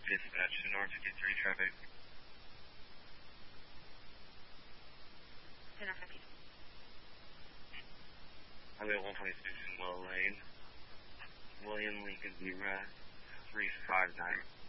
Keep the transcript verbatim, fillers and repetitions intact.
Dispatch to North fifty-three traffic. Center fifty. Highway one twenty-six in Willow Lane. William Lincoln Zebra three five nine.